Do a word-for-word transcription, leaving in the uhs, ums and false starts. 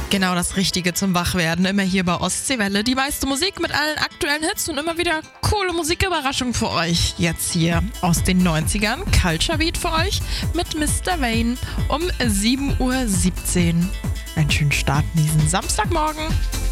Genau das Richtige zum Wachwerden. Immer hier bei Ostseewelle. Die meiste Musik mit allen aktuellen Hits und immer wieder coole Musiküberraschungen für euch. Jetzt hier aus den neunzigern. Culture Beat für euch mit Mister Wayne um sieben Uhr siebzehn. Einen schönen Start in diesen Samstagmorgen.